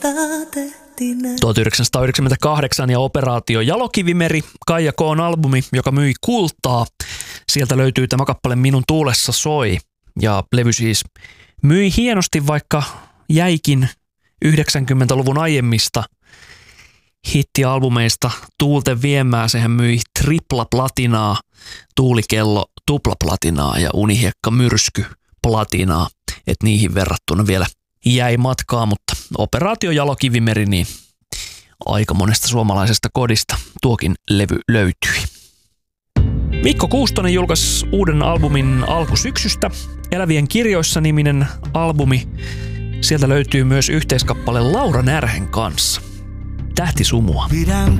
1998 ja Operaatio Jalokivimeri, Kaija K:n albumi, joka myi kultaa. Sieltä löytyy tämä kappale Minun tuulessa soi. Ja levy siis myi hienosti, vaikka jäikin 90-luvun aiemmista hittialbumeista tuulten viemään. Sehän myi triplaplatinaa, Tuulikello tuplaplatinaa ja Unihiekka myrsky platinaa. Et niihin verrattuna vielä jäi matkaa, mutta Operaatio Jalokivimeri, niin aika monesta suomalaisesta kodista tuokin levy löytyi. Mikko Kuustonen julkaisi uuden albumin alkusyksystä. Elävien kirjoissa -niminen albumi. Sieltä löytyy myös yhteiskappale Laura Närhen kanssa. Tähtisumua. Pidän